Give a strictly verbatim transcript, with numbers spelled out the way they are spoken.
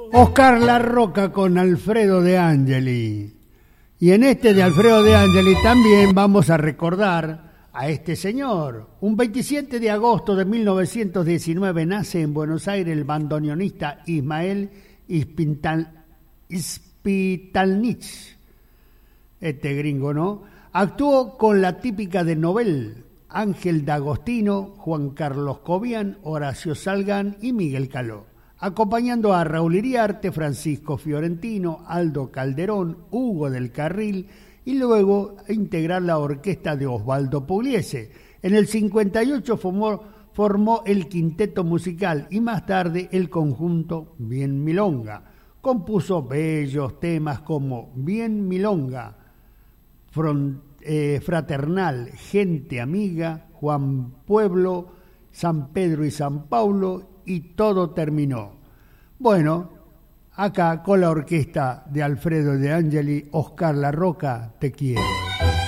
Oscar La Roca con Alfredo De Angeli. Y en este de Alfredo De Angeli también vamos a recordar a este señor. Un veintisiete de agosto de mil novecientos diecinueve nace en Buenos Aires el bandoneonista Ismael Ispital, Ispitalnich. Este gringo, ¿no? Actuó con la típica de Nobel, Ángel D'Agostino, Juan Carlos Cobian, Horacio Salgán y Miguel Caló, acompañando a Raúl Iriarte, Francisco Fiorentino, Aldo Calderón, Hugo del Carril y luego integrar la orquesta de Osvaldo Pugliese. En el cincuenta y ocho formó, formó el quinteto musical y más tarde el conjunto Bien Milonga. Compuso bellos temas como Bien Milonga, Front, eh, Fraternal, Gente Amiga, Juan Pueblo, San Pedro y San Paulo y Todo Terminó. Bueno, acá con la orquesta de Alfredo De Angeli, Oscar La Roca, Te Quiero.